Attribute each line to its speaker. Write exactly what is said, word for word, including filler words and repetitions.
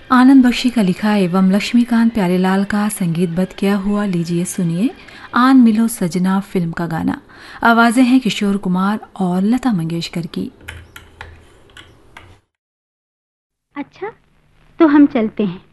Speaker 1: आनंद बख्शी का लिखा एवं लक्ष्मीकांत प्यारेलाल का संगीतबद्ध किया हुआ, लीजिए सुनिए आन मिलो सजना फिल्म का गाना। आवाजें हैं किशोर कुमार और लता मंगेशकर की।
Speaker 2: अच्छा, तो हम चलते हैं।